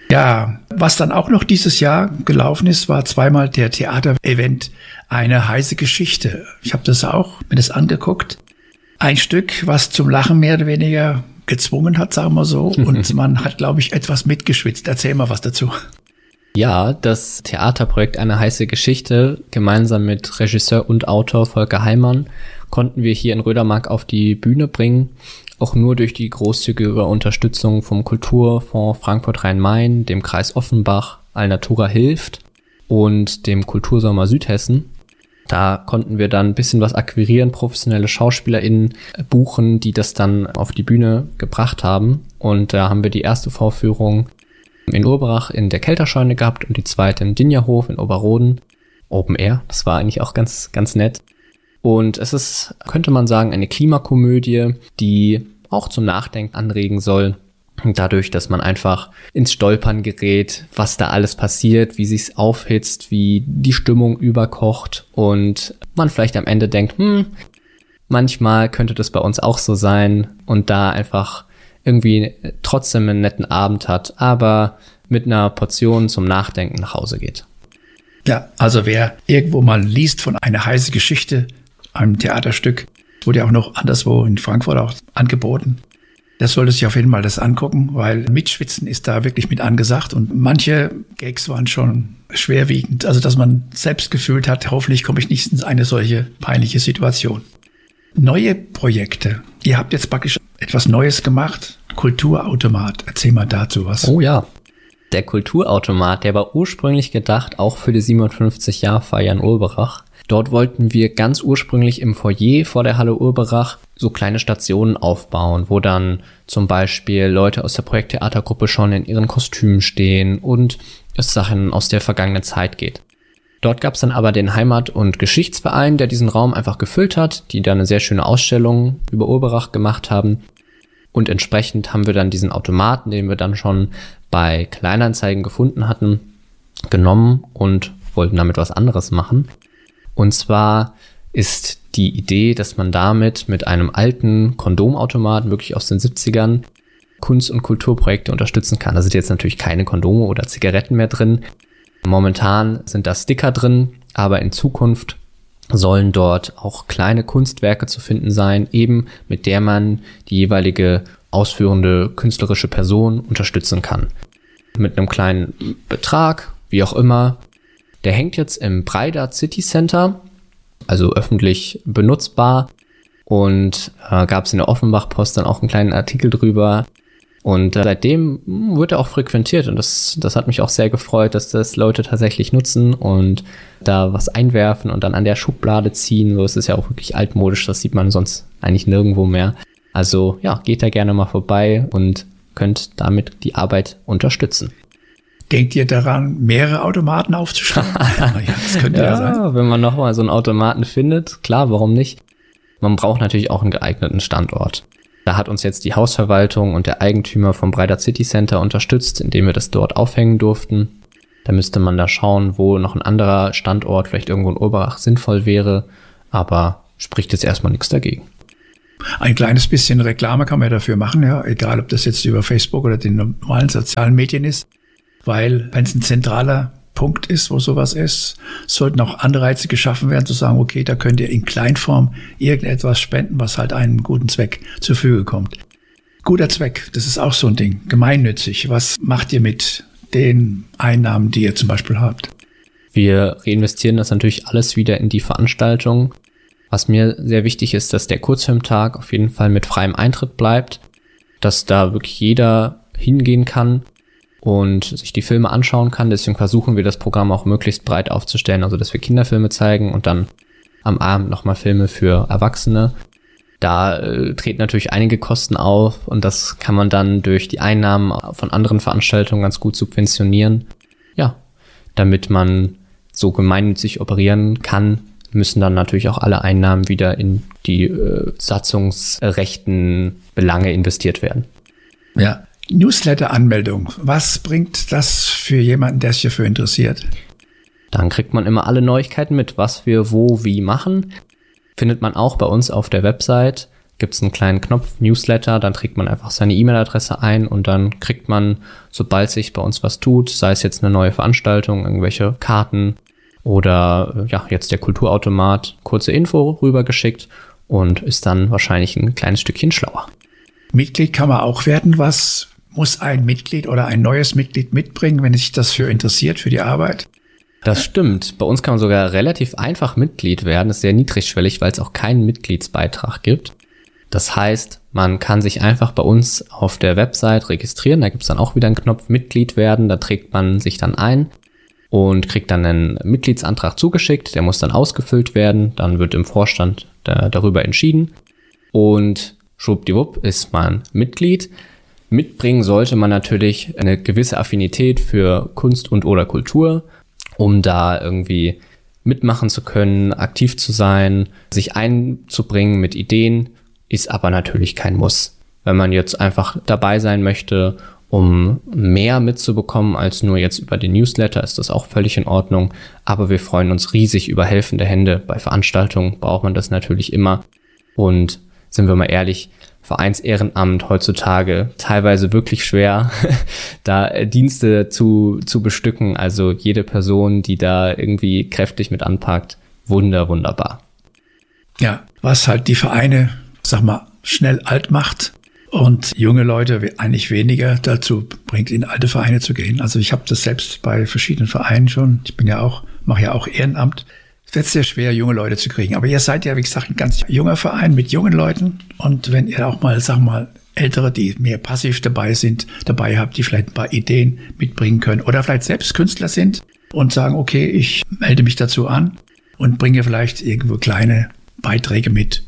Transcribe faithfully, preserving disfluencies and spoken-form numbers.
Ja, was dann auch noch dieses Jahr gelaufen ist, war zweimal der Theaterevent Eine heiße Geschichte. Ich habe das auch mir das angeguckt. Ein Stück, was zum Lachen mehr oder weniger gezwungen hat, sagen wir so. Und man hat, glaube ich, etwas mitgeschwitzt. Erzähl mal was dazu. Ja, das Theaterprojekt Eine heiße Geschichte, gemeinsam mit Regisseur und Autor Volker Heimann, konnten wir hier in Rödermark auf die Bühne bringen. Auch nur durch die großzügige Unterstützung vom Kulturfonds Frankfurt-Rhein-Main, dem Kreis Offenbach, Alnatura hilft und dem Kultursommer Südhessen. Da konnten wir dann ein bisschen was akquirieren, professionelle SchauspielerInnen buchen, die das dann auf die Bühne gebracht haben. Und da haben wir die erste Vorführung in Urberach in der Kelterscheune gehabt und die zweite im Dinjerhof in Oberroden. Open Air, das war eigentlich auch ganz, ganz nett. Und es ist, könnte man sagen, eine Klimakomödie, die auch zum Nachdenken anregen soll. Dadurch, dass man einfach ins Stolpern gerät, was da alles passiert, wie sich's aufhitzt, wie die Stimmung überkocht und man vielleicht am Ende denkt, hm, manchmal könnte das bei uns auch so sein und da einfach irgendwie trotzdem einen netten Abend hat, aber mit einer Portion zum Nachdenken nach Hause geht. Ja, also wer irgendwo mal liest von Eine heiße Geschichte, einem Theaterstück, wurde ja auch noch anderswo in Frankfurt auch angeboten. Das sollte sich auf jeden Fall das angucken, weil Mitschwitzen ist da wirklich mit angesagt und manche Gags waren schon schwerwiegend. Also, dass man selbst gefühlt hat, hoffentlich komme ich nicht in eine solche peinliche Situation. Neue Projekte. Ihr habt jetzt praktisch etwas Neues gemacht. Kulturautomat. Erzähl mal dazu was. Oh ja. Der Kulturautomat, der war ursprünglich gedacht auch für die siebenundfünfzig-Jahr-Feier in Urberach. Dort wollten wir ganz ursprünglich im Foyer vor der Halle Urberach so kleine Stationen aufbauen, wo dann zum Beispiel Leute aus der Projekttheatergruppe schon in ihren Kostümen stehen und es Sachen aus der vergangenen Zeit geht. Dort gab es dann aber den Heimat- und Geschichtsverein, der diesen Raum einfach gefüllt hat, die da eine sehr schöne Ausstellung über Urberach gemacht haben. Und entsprechend haben wir dann diesen Automaten, den wir dann schon bei Kleinanzeigen gefunden hatten, genommen und wollten damit was anderes machen. Und zwar ist die Idee, dass man damit mit einem alten Kondomautomaten, wirklich aus den siebzigern, Kunst- und Kulturprojekte unterstützen kann. Da sind jetzt natürlich keine Kondome oder Zigaretten mehr drin. Momentan sind da Sticker drin, aber in Zukunft sollen dort auch kleine Kunstwerke zu finden sein, eben mit der man die jeweilige ausführende künstlerische Person unterstützen kann. Mit einem kleinen Betrag, wie auch immer. Der hängt jetzt im Breidart City Center, also öffentlich benutzbar. Und äh, gab es in der Offenbach-Post dann auch einen kleinen Artikel drüber. Und äh, seitdem wird er auch frequentiert. Und das, das hat mich auch sehr gefreut, dass das Leute tatsächlich nutzen und da was einwerfen und dann an der Schublade ziehen. So ist es ja auch wirklich altmodisch, das sieht man sonst eigentlich nirgendwo mehr. Also ja, geht da gerne mal vorbei und könnt damit die Arbeit unterstützen. Denkt ihr daran, mehrere Automaten aufzuschreiben? Ja, das könnte ja, ja sein. Wenn man nochmal so einen Automaten findet, klar, warum nicht? Man braucht natürlich auch einen geeigneten Standort. Da hat uns jetzt die Hausverwaltung und der Eigentümer vom Breidart City Center unterstützt, indem wir das dort aufhängen durften. Da müsste man da schauen, wo noch ein anderer Standort, vielleicht irgendwo in Urberach, sinnvoll wäre. Aber spricht jetzt erstmal nichts dagegen. Ein kleines bisschen Reklame kann man ja dafür machen, ja, egal ob das jetzt über Facebook oder den normalen sozialen Medien ist. Weil, wenn es ein zentraler Punkt ist, wo sowas ist, sollten auch Anreize geschaffen werden, zu sagen, okay, da könnt ihr in Kleinform irgendetwas spenden, was halt einem guten Zweck zur Verfügung kommt. Guter Zweck, das ist auch so ein Ding, gemeinnützig. Was macht ihr mit den Einnahmen, die ihr zum Beispiel habt? Wir reinvestieren das natürlich alles wieder in die Veranstaltung. Was mir sehr wichtig ist, dass der Kurzfilmtag auf jeden Fall mit freiem Eintritt bleibt, dass da wirklich jeder hingehen kann und sich die Filme anschauen kann. Deswegen versuchen wir das Programm auch möglichst breit aufzustellen, also dass wir Kinderfilme zeigen und dann am Abend nochmal Filme für Erwachsene. Da äh, treten natürlich einige Kosten auf und das kann man dann durch die Einnahmen von anderen Veranstaltungen ganz gut subventionieren. Ja, damit man so gemeinnützig operieren kann, müssen dann natürlich auch alle Einnahmen wieder in die äh, satzungsrechten Belange investiert werden. Ja. Newsletter-Anmeldung. Was bringt das für jemanden, der sich dafür interessiert? Dann kriegt man immer alle Neuigkeiten mit, was wir wo wie machen. Findet man auch bei uns auf der Website. gibt es einen kleinen Knopf, Newsletter, dann trägt man einfach seine E-Mail-Adresse ein und dann kriegt man, sobald sich bei uns was tut, sei es jetzt eine neue Veranstaltung, irgendwelche Karten oder ja, jetzt der Kulturautomat, kurze Info rübergeschickt und ist dann wahrscheinlich ein kleines Stückchen schlauer. Mitglied kann man auch werden. Was muss ein Mitglied oder ein neues Mitglied mitbringen, wenn sich das für interessiert, für die Arbeit? Das stimmt. Bei uns kann man sogar relativ einfach Mitglied werden. Das ist sehr niedrigschwellig, weil es auch keinen Mitgliedsbeitrag gibt. Das heißt, man kann sich einfach bei uns auf der Website registrieren. Da gibt es dann auch wieder einen Knopf Mitglied werden. Da trägt man sich dann ein und kriegt dann einen Mitgliedsantrag zugeschickt. Der muss dann ausgefüllt werden. Dann wird im Vorstand da, darüber entschieden. Und schwuppdiwupp ist man Mitglied. Mitbringen sollte man natürlich eine gewisse Affinität für Kunst und oder Kultur, um da irgendwie mitmachen zu können, aktiv zu sein, sich einzubringen mit Ideen, ist aber natürlich kein Muss. Wenn man jetzt einfach dabei sein möchte, um mehr mitzubekommen als nur jetzt über den Newsletter, ist das auch völlig in Ordnung. Aber wir freuen uns riesig über helfende Hände. Bei Veranstaltungen braucht man das natürlich immer. Und sind wir mal ehrlich, Vereinsehrenamt heutzutage teilweise wirklich schwer, da Dienste zu, zu bestücken. Also jede Person, die da irgendwie kräftig mit anpackt, wunder, wunderbar. Ja, was halt die Vereine, sag mal, schnell alt macht und junge Leute eigentlich weniger dazu bringt, in alte Vereine zu gehen. Also ich habe das selbst bei verschiedenen Vereinen schon. Ich bin ja auch, mache ja auch Ehrenamt. Es wird sehr schwer, junge Leute zu kriegen. Aber ihr seid ja, wie gesagt, ein ganz junger Verein mit jungen Leuten. Und wenn ihr auch mal, sag mal, Ältere, die mehr passiv dabei sind, dabei habt, die vielleicht ein paar Ideen mitbringen können oder vielleicht selbst Künstler sind und sagen, okay, ich melde mich dazu an und bringe vielleicht irgendwo kleine Beiträge mit,